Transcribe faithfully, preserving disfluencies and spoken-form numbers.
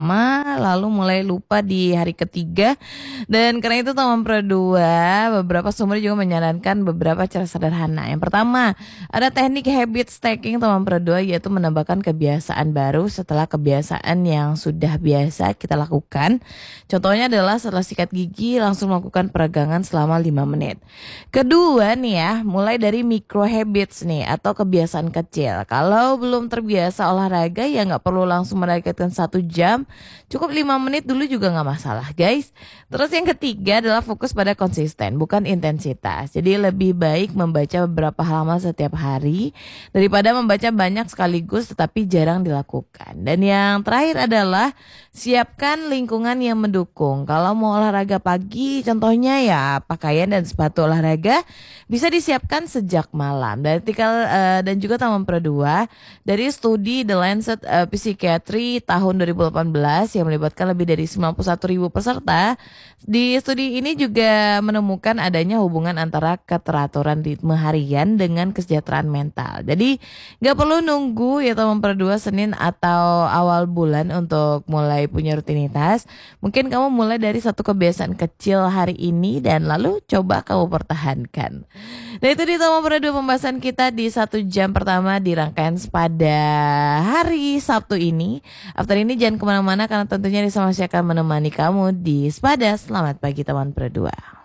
pertama, lalu mulai lupa di hari ketiga. Dan karena itu teman Pro dua, beberapa sumber juga menyarankan beberapa cara sederhana. Yang pertama, ada teknik habit stacking teman Pro dua, yaitu menambahkan kebiasaan baru setelah kebiasaan yang sudah biasa kita lakukan. Contohnya adalah setelah sikat gigi langsung melakukan peregangan selama lima menit. Kedua nih ya, mulai dari micro habits nih atau kebiasaan kecil. Kalau belum terbiasa olahraga ya nggak perlu langsung menargetkan satu jam, cukup lima menit dulu juga nggak masalah guys. Terus yang ketiga adalah fokus pada konsisten bukan intensitas. Jadi lebih baik membaca beberapa halaman setiap hari daripada membaca banyak sekaligus tetapi jarang dilakukan. Dan yang terakhir adalah siapkan lingkungan yang mendukung. Kalau mau olahraga pagi contohnya ya pakaian dan sepatu olahraga bisa disiapkan sejak malam. Dan artikel uh, dan juga teman Pro dua dari studi The Lancet uh, Psychiatry tahun dua ribu delapan belas yang melibatkan lebih dari sembilan puluh satu ribu peserta. Di studi ini juga menemukan adanya hubungan antara keteraturan ritme harian dengan kesejahteraan mental. Jadi gak perlu nunggu ya teman Pro dua Senin atau awal bulan untuk mulai punya rutinitas. Mungkin kamu mulai dari satu kebiasaan kecil hari ini dan lalu coba kamu pertahankan. Nah itu dia teman Pro dua pembahasan kita di satu jam pertama di rangkaian pada hari Sabtu ini. After ini jangan kemana-mana karena tentunya Risa masih akan menemani kamu di Sepada. Selamat pagi teman Pro dua.